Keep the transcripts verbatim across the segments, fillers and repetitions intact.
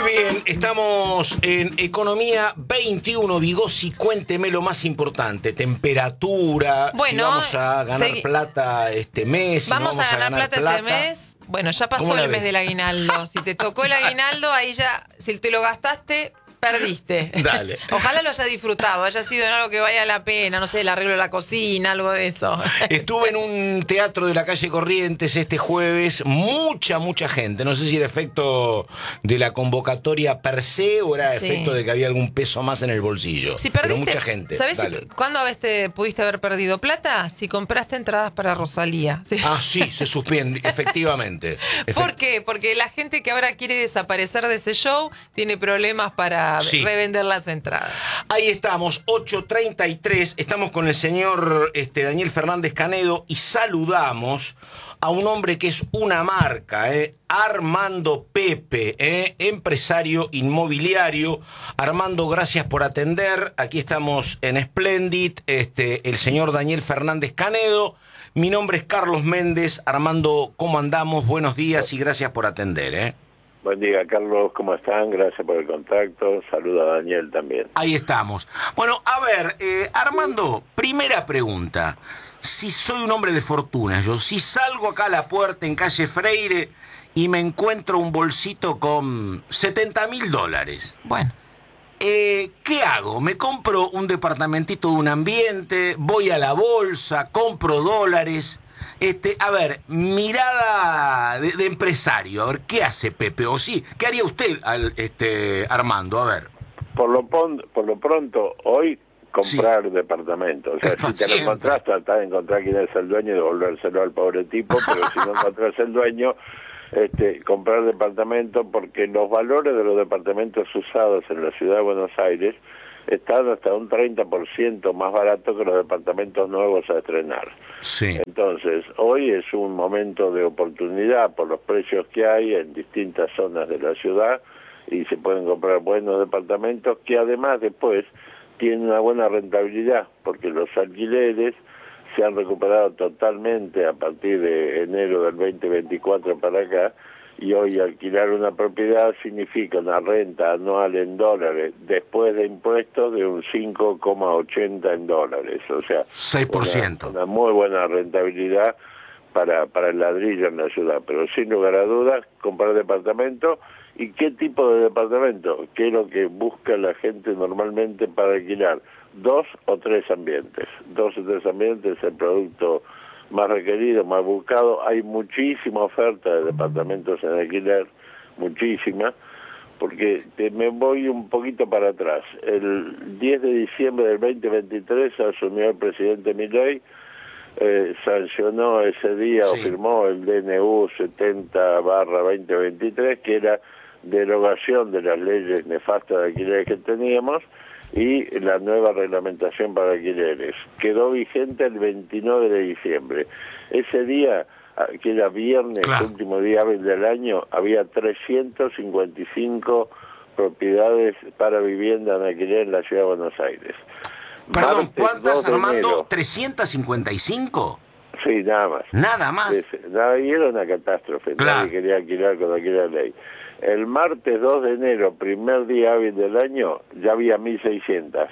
bien, estamos en Economía veintiuno. Vigossi, cuénteme lo más importante. Temperatura, bueno, si vamos a ganar segui- plata este mes. Si Vamos, no vamos a ganar, plata, plata este mes. Bueno, ya pasó ¿Cómo la el mes ves? del aguinaldo. Si te tocó el aguinaldo, ahí ya, si te lo gastaste, perdiste. Dale. Ojalá lo haya disfrutado, haya sido en algo que vaya la pena, no sé, el arreglo de la cocina, algo de eso. Estuve en un teatro de la calle Corrientes este jueves, mucha, mucha gente. No sé si era efecto de la convocatoria per se o era Sí. efecto de que había algún peso más en el bolsillo. Si perdiste, Pero mucha gente. ¿sabés Dale. si- cuándo a veces pudiste haber perdido plata? Si compraste entradas para Rosalía. ¿Sí? Ah, sí, se suspende, efectivamente. ¿Por Efect- qué? Porque la gente que ahora quiere desaparecer de ese show tiene problemas para Sí. revender las entradas. Ahí estamos, ocho treinta y tres, estamos con el señor este, Daniel Fernández Canedo y saludamos a un hombre que es una marca, ¿eh? Armando Pepe, ¿eh? Empresario inmobiliario. Armando, gracias por atender. Aquí estamos en Splendid, este, el señor Daniel Fernández Canedo. Mi nombre es Carlos Méndez. Armando, ¿cómo andamos? Buenos días y gracias por atender, ¿eh? Buen día, Carlos, ¿cómo están? Gracias por el contacto. Saluda a Daniel también. Ahí estamos. Bueno, a ver, eh, Armando, primera pregunta. Si soy un hombre de fortuna, yo, si salgo acá a la puerta en calle Freire y me encuentro un bolsito con setenta mil dólares, Bueno. eh, ¿qué hago? ¿Me compro un departamentito de un ambiente? ¿Voy a la bolsa? ¿Compro dólares? Este, a ver, mirada de, de empresario, a ver, ¿qué hace Pepe? O sí, ¿qué haría usted, al, este, Armando? A ver. Por lo, pon- por lo pronto, hoy comprar departamentos. O sea, si te Siempre. lo encontrás, tratá de encontrar quién es el dueño y devolvérselo al pobre tipo, pero si no encontrás el dueño, este, comprar departamentos, porque los valores de los departamentos usados en la ciudad de Buenos Aires están hasta un treinta por ciento más baratos que los departamentos nuevos a estrenar. Sí. Entonces, hoy es un momento de oportunidad por los precios que hay en distintas zonas de la ciudad y se pueden comprar buenos departamentos que además después tienen una buena rentabilidad porque los alquileres se han recuperado totalmente a partir de enero del veinte veinticuatro para acá y hoy alquilar una propiedad significa una renta anual en dólares después de impuestos de un cinco coma ochenta en dólares, o sea, seis por ciento. Una, una muy buena rentabilidad para, para el ladrillo en la ciudad, pero sin lugar a dudas, comprar departamento. ¿Y qué tipo de departamento? ¿Qué es lo que busca la gente normalmente para alquilar? Dos o tres ambientes. Dos o tres ambientes es el producto más requerido, más buscado. Hay muchísima oferta de departamentos en alquiler, muchísima, porque te, me voy un poquito para atrás. El diez de diciembre del veinte veintitrés asumió el presidente Milei, eh, sancionó ese día Sí. o firmó el D N U setenta barra veinte veintitrés, que era derogación de las leyes nefastas de alquileres que teníamos y la nueva reglamentación para alquileres. Quedó vigente el veintinueve de diciembre. Ese día, que era viernes, Claro. último día hábil del año, había trescientas cincuenta y cinco propiedades para vivienda en alquiler en la ciudad de Buenos Aires. Perdón, Martes ¿cuántas, dos de Armando? enero. ¿trescientas cincuenta y cinco? Sí, nada más. Nada más. Ese- nada, y era una catástrofe, Claro. nadie quería alquilar con aquella ley. El martes dos de enero, primer día hábil del año, ya había mil seiscientas.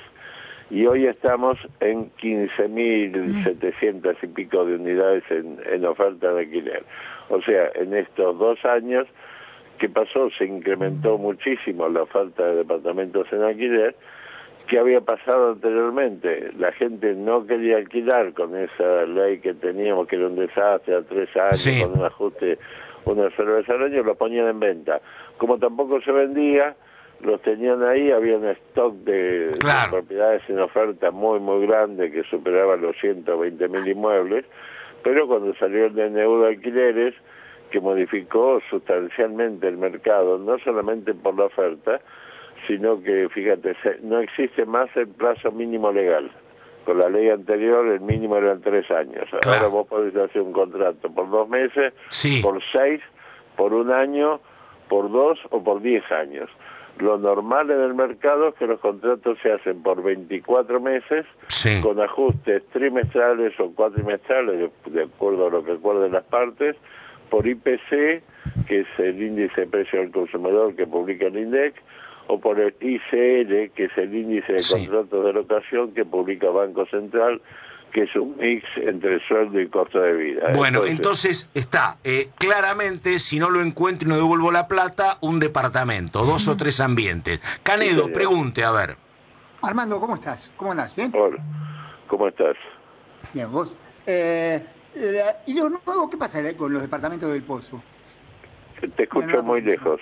Y hoy estamos en quince mil setecientas y pico de unidades en, en oferta de alquiler. O sea, en estos dos años, ¿qué pasó? Se incrementó muchísimo la oferta de departamentos en alquiler. ¿Qué había pasado anteriormente? La gente no quería alquilar con esa ley que teníamos, que era un desastre, a tres años, Sí. con un ajuste una sola vez al año, los ponían en venta. Como tampoco se vendía, los tenían ahí, había un stock de, Claro. de propiedades en oferta muy, muy grande, que superaba los ciento veinte mil inmuebles, pero cuando salió el D N U de alquileres, que modificó sustancialmente el mercado, no solamente por la oferta, sino que, fíjate, se- no existe más el plazo mínimo legal. Con la ley anterior el mínimo eran tres años. Ahora Claro. vos podés hacer un contrato por dos meses, Sí. por seis, por un año, por dos o por diez años. Lo normal en el mercado es que los contratos se hacen por veinticuatro meses, Sí. con ajustes trimestrales o cuatrimestrales, de, de acuerdo a lo que acuerden las partes, por I P C, que es el índice de precio del consumidor que publica el INDEC, o por el I C L, que es el índice de Sí. contratos de locación que publica Banco Central, que es un mix entre sueldo y costo de vida. Bueno, entonces, entonces está eh, claramente, si no lo encuentro y no devuelvo la plata, un departamento, dos o tres ambientes. Canedo, Sí, pregunte, a ver. Armando, ¿cómo estás? ¿Cómo andás? ¿Bien? Hola, ¿cómo estás? Bien, vos. Eh, eh, ¿Y lo nuevo qué pasa con los departamentos del Pozo? Te escucho Mira, no muy la lejos.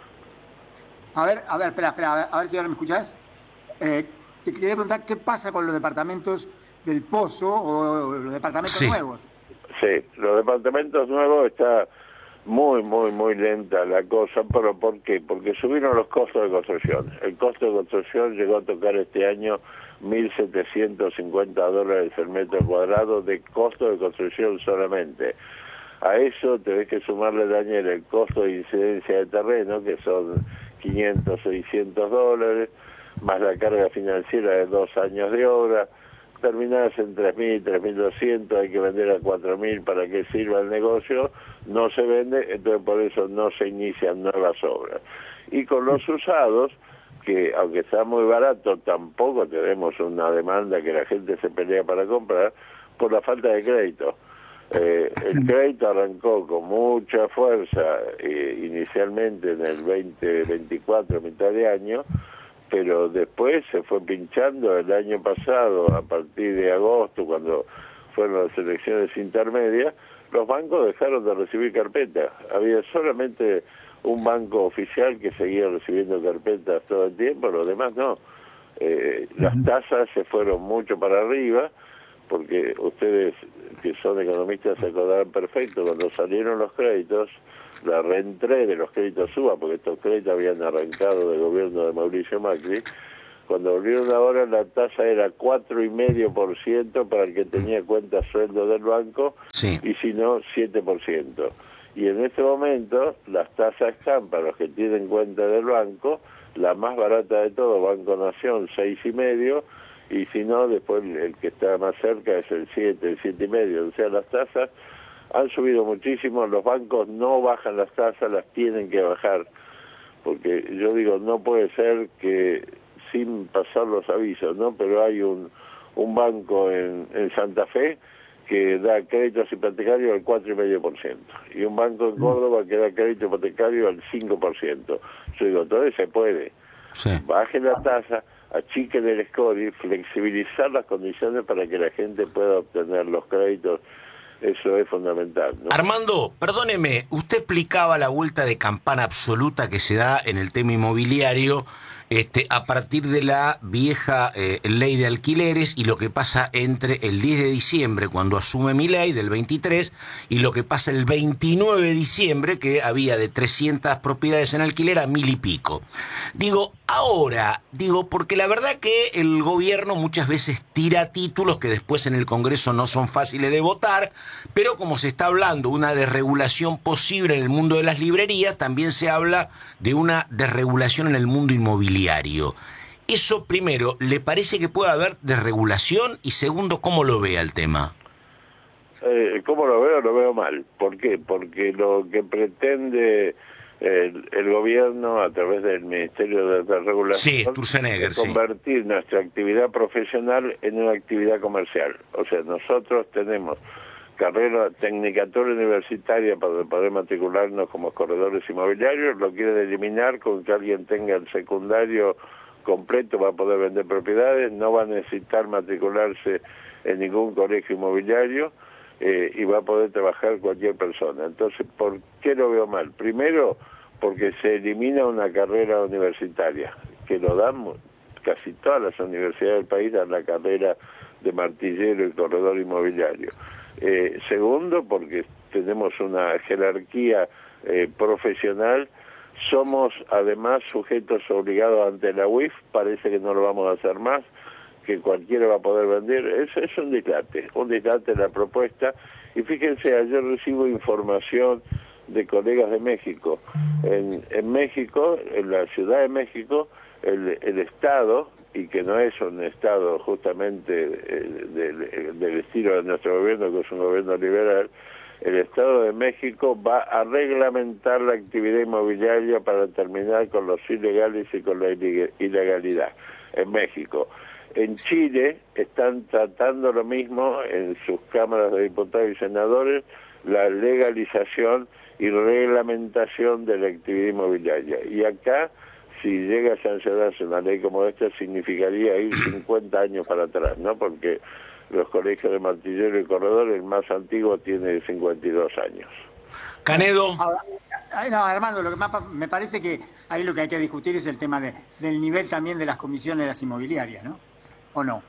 A ver, a ver, espera, espera, a ver, a ver si ahora me escuchás. Eh, te quería preguntar qué pasa con los departamentos del Pozo o los departamentos Sí. nuevos. Sí, los departamentos nuevos está muy, muy, muy lenta la cosa, pero ¿por qué? Porque subieron los costos de construcción. El costo de construcción llegó a tocar este año mil setecientos cincuenta dólares el metro cuadrado de costo de construcción solamente. A eso tenés que sumarle, Daniel, el costo de incidencia de terreno, que son quinientos, seiscientos dólares, más la carga financiera de dos años de obra. Terminás en tres mil, tres mil doscientos, hay que vender a cuatro mil para que sirva el negocio, no se vende, entonces por eso no se inician nuevas obras. Y con los usados, que aunque está muy barato, tampoco tenemos una demanda que la gente se pelea para comprar por la falta de crédito. Eh, el crédito arrancó con mucha fuerza eh, inicialmente en el veinte veinticuatro, mitad de año, pero después se fue pinchando el año pasado, a partir de agosto, cuando fueron las elecciones intermedias, los bancos dejaron de recibir carpetas. Había solamente un banco oficial que seguía recibiendo carpetas todo el tiempo, los demás no. Eh, las tasas se fueron mucho para arriba, porque ustedes que son economistas se acordarán perfecto, cuando salieron los créditos, la reentré de los créditos U B A, porque estos créditos habían arrancado del gobierno de Mauricio Macri, cuando volvieron ahora la tasa era cuatro coma cinco por ciento para el que tenía cuenta sueldo del banco, Sí. y si no, siete por ciento. Y en este momento las tasas están para los que tienen cuenta del banco, la más barata de todo, Banco Nación, seis y medio, y si no, después el que está más cerca es el siete, el siete y medio. O sea, las tasas han subido muchísimo, los bancos no bajan las tasas, las tienen que bajar, porque yo digo, no puede ser que sin pasar los avisos, ¿no? Pero hay un, un banco en, en Santa Fe que da créditos hipotecarios al cuatro coma cinco por ciento y un banco en Córdoba que da crédito hipotecario al cinco por ciento. Yo digo, entonces se puede. Sí. Bajen la tasa, achiquen el score y flexibilizar las condiciones para que la gente pueda obtener los créditos. Eso es fundamental, ¿no? Armando, perdóneme, usted explicaba la vuelta de campana absoluta que se da en el tema inmobiliario este, a partir de la vieja eh, ley de alquileres y lo que pasa entre el diez de diciembre, cuando asume mi ley del veintitrés, y lo que pasa el veintinueve de diciembre, que había de trescientas propiedades en alquiler a mil y pico. Digo, ahora, digo, porque la verdad que el gobierno muchas veces tira títulos que después en el Congreso no son fáciles de votar, pero como se está hablando de una desregulación posible en el mundo de las librerías, también se habla de una desregulación en el mundo inmobiliario. Eso, primero, ¿le parece que puede haber desregulación? Y segundo, ¿cómo lo ve el tema? Eh, ¿Cómo lo veo? Lo veo mal. ¿Por qué? Porque lo que pretende el, el gobierno a través del Ministerio de Desregulación Sí, Sturzenegger, es convertir sí. nuestra actividad profesional en una actividad comercial. O sea, nosotros tenemos carrera tecnicatura universitaria para poder matricularnos como corredores inmobiliarios, lo quieren eliminar con que alguien tenga el secundario completo, va a poder vender propiedades, no va a necesitar matricularse en ningún colegio inmobiliario eh, y va a poder trabajar cualquier persona. Entonces, ¿por qué lo veo mal? Primero, porque se elimina una carrera universitaria, que lo dan casi todas las universidades del país, dan la carrera de martillero y corredor inmobiliario. Eh, segundo, porque tenemos una jerarquía eh, profesional, somos además sujetos obligados ante la U I F, parece que no lo vamos a hacer más, que cualquiera va a poder vender, es, es un dislate, un dislate la propuesta, y fíjense, ayer recibo información de colegas de México. En, en México, en la Ciudad de México, el, el Estado, y que no es un Estado justamente eh, del, del estilo de nuestro gobierno, que es un gobierno liberal, el Estado de México va a reglamentar la actividad inmobiliaria para terminar con los ilegales y con la ilegalidad en México. En Chile están tratando lo mismo en sus cámaras de diputados y senadores, la legalización y reglamentación de la actividad inmobiliaria. Y acá, si llega a sancionarse una ley como esta, significaría ir cincuenta años para atrás, ¿no? Porque los colegios de Martillero y Corredor, el más antiguo, tiene cincuenta y dos años. Canedo. Ahora, no, Armando, lo que más me parece que ahí lo que hay que discutir es el tema de, del nivel también de las comisiones de las inmobiliarias, ¿no? ¿O no?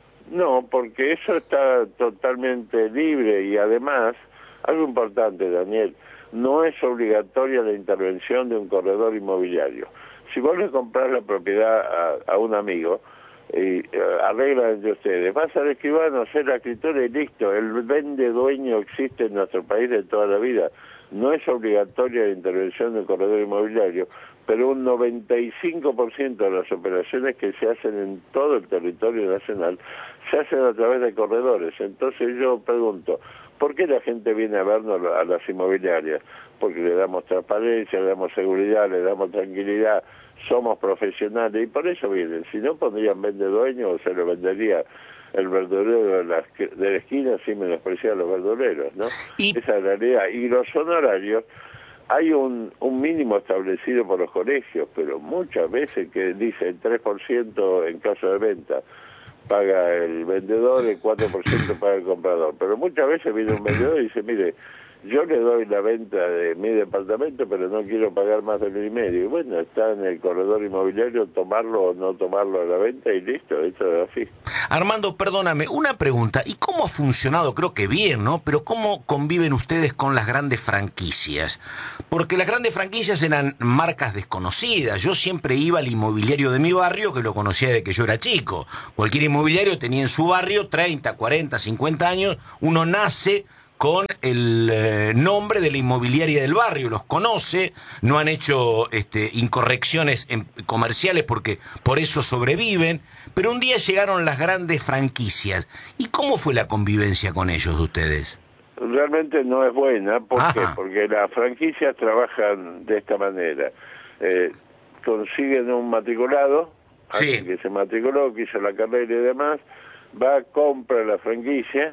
No, porque eso está totalmente libre y además, algo importante, Daniel, no es obligatoria la intervención de un corredor inmobiliario. Si vos le comprás la propiedad a, a un amigo, y uh, arreglan entre ustedes, vas al escribano, hacer la escritura y listo. El vende dueño existe en nuestro país de toda la vida. No es obligatoria la intervención del corredor inmobiliario, pero un noventa y cinco por ciento de las operaciones que se hacen en todo el territorio nacional se hacen a través de corredores. Entonces yo pregunto, ¿por qué la gente viene a vernos a las inmobiliarias? Porque le damos transparencia, le damos seguridad, le damos tranquilidad, somos profesionales y por eso vienen. Si no, pondrían vende dueño o se lo vendería el verdurero de la, de la esquina sin menospreciar a los verdureros, ¿no? Y... esa es la realidad. Y los honorarios, hay un, un mínimo establecido por los colegios, pero muchas veces que dice el tres por ciento en caso de venta paga el vendedor, el cuatro por ciento paga el comprador. Pero muchas veces viene un vendedor y dice, mire, yo le doy la venta de mi departamento, pero no quiero pagar más del uno y medio. Y bueno, está en el corredor inmobiliario tomarlo o no tomarlo a la venta y listo, eso es así. Armando, perdóname, una pregunta. ¿Y cómo ha funcionado? Creo que bien, ¿no? Pero ¿cómo conviven ustedes con las grandes franquicias? Porque las grandes franquicias eran marcas desconocidas. Yo siempre iba al inmobiliario de mi barrio, que lo conocía desde que yo era chico. Cualquier inmobiliario tenía en su barrio treinta, cuarenta, cincuenta años. Uno nace con el eh, nombre de la inmobiliaria del barrio, los conoce, no han hecho este, incorrecciones en, comerciales porque por eso sobreviven, pero un día llegaron las grandes franquicias. ¿Y cómo fue la convivencia con ellos de ustedes? Realmente no es buena, ¿por qué? Porque las franquicias trabajan de esta manera, eh, consiguen un matriculado, sí, alguien que se matriculó, que hizo la carrera y demás, va, compra la franquicia,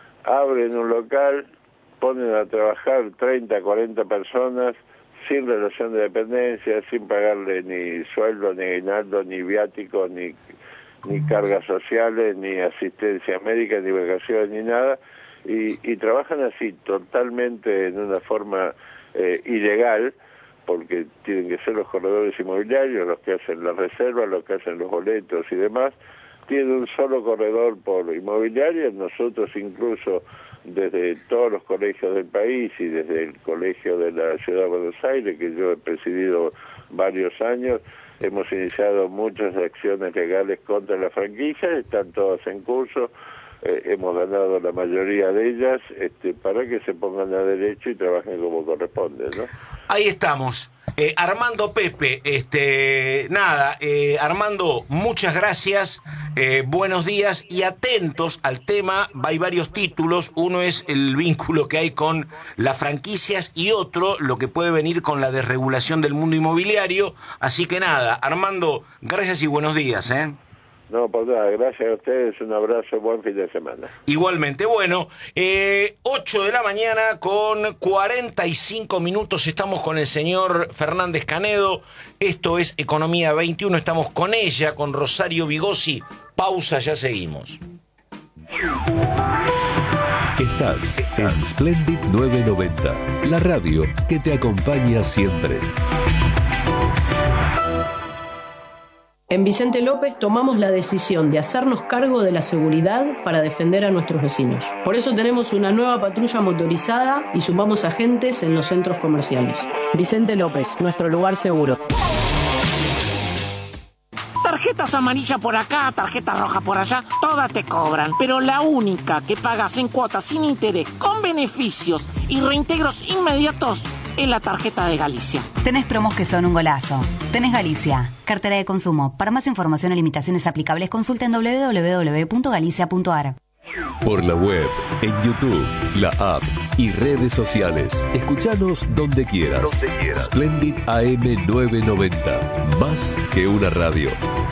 abren un local, ponen a trabajar treinta, cuarenta personas sin relación de dependencia, sin pagarle ni sueldo, ni aguinaldo, ni viáticos, ni, ni cargas sociales, ni asistencia médica, ni vacaciones, ni nada, y, y trabajan así, totalmente en una forma eh, ilegal, porque tienen que ser los corredores inmobiliarios los que hacen las reservas, los que hacen los boletos y demás. Tiene un solo corredor por inmobiliaria. Nosotros incluso desde todos los colegios del país y desde el colegio de la Ciudad de Buenos Aires, que yo he presidido varios años, hemos iniciado muchas acciones legales contra la franquicia, están todas en curso, eh, hemos ganado la mayoría de ellas, este, para que se pongan a derecho y trabajen como corresponde, ¿no? Ahí estamos. Eh, Armando Pepe, este, nada, eh, Armando, muchas gracias, eh, buenos días y atentos al tema. Hay varios títulos, uno es el vínculo que hay con las franquicias y otro lo que puede venir con la desregulación del mundo inmobiliario. Así que nada, Armando, gracias y buenos días, ¿eh? No, pues nada, gracias a ustedes, un abrazo, buen fin de semana. Igualmente, bueno, eh, ocho de la mañana con cuarenta y cinco minutos, estamos con el señor Fernández Canedo, esto es Economía veintiuno, estamos con ella, con Rosario Vigosi, pausa, ya seguimos. Estás en Splendid novecientos noventa, la radio que te acompaña siempre. En Vicente López tomamos la decisión de hacernos cargo de la seguridad para defender a nuestros vecinos. Por eso tenemos una nueva patrulla motorizada y sumamos agentes en los centros comerciales. Vicente López, nuestro lugar seguro. Tarjetas amarillas por acá, tarjeta roja por allá, todas te cobran. Pero la única que pagas en cuotas sin interés, con beneficios y reintegros inmediatos, es la tarjeta de Galicia. Tenés promos que son un golazo. Tenés Galicia, cartera de consumo. Para más información o limitaciones aplicables, consulta en doble u doble u doble u punto galicia punto a r. Por la web, en YouTube, la app y redes sociales. Escuchanos donde quieras. Donde quieras. Splendid A M novecientos noventa. Más que una radio.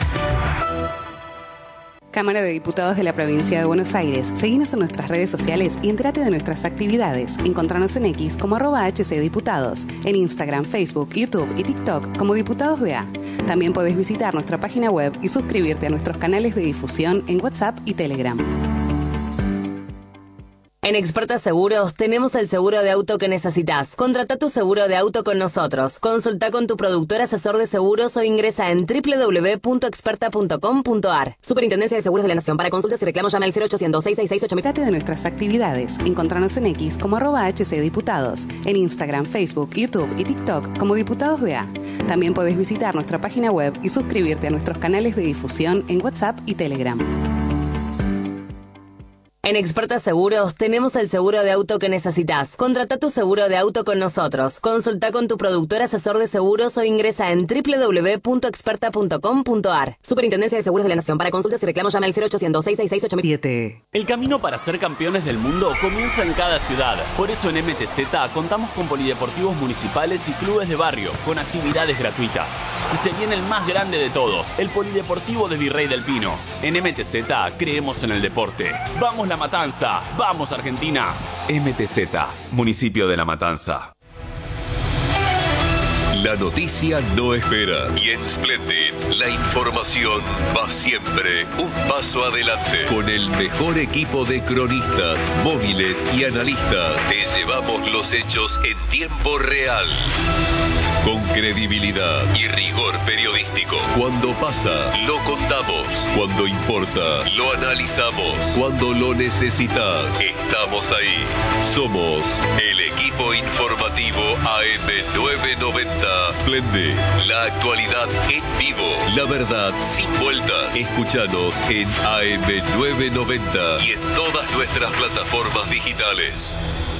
Cámara de Diputados de la Provincia de Buenos Aires. Seguinos en nuestras redes sociales y entérate de nuestras actividades. Encontranos en X como arroba hcdiputados, en Instagram, Facebook, YouTube y TikTok como Diputados B A. También podés visitar nuestra página web y suscribirte a nuestros canales de difusión en WhatsApp y Telegram. En Experta Seguros tenemos el seguro de auto que necesitas. Contrata tu seguro de auto con nosotros. Consulta con tu productor asesor de seguros o ingresa en doble u doble u doble u punto experta punto com punto a r. Superintendencia de Seguros de la Nación. Para consultas y reclamos llame al cero ochocientos, seiscientos sesenta y seis, ocho mil. Trate de nuestras actividades. Encontranos en X como arroba hcdiputados, en Instagram, Facebook, YouTube y TikTok como Diputados B A. También podés visitar nuestra página web y suscribirte a nuestros canales de difusión en WhatsApp y Telegram. En Experta Seguros tenemos el seguro de auto que necesitas. Contrata tu seguro de auto con nosotros. Consulta con tu productor asesor de seguros o ingresa en doble u doble u doble u punto experta punto com punto a r. Superintendencia de Seguros de la Nación. Para consultas y reclamos llame al cero ochocientos, seiscientos sesenta y seis, ocho mil. El camino para ser campeones del mundo comienza en cada ciudad. Por eso en M T Z contamos con polideportivos municipales y clubes de barrio, con actividades gratuitas. Y se viene el más grande de todos, el Polideportivo de Virrey del Pino. En M T Z creemos en el deporte. ¡Vamos La Matanza! ¡Vamos Argentina! M T Z, municipio de La Matanza. La noticia no espera y en Splendid la información va siempre un paso adelante. Con el mejor equipo de cronistas, móviles y analistas, te llevamos los hechos en tiempo real. Con credibilidad y rigor periodístico. Cuando pasa, lo contamos. Cuando importa, lo analizamos. Cuando lo necesitas, estamos ahí. Somos el equipo informativo A M novecientos noventa. Splendid, la actualidad en vivo. La verdad sin vueltas. Escúchanos en A M novecientos noventa y en todas nuestras plataformas digitales.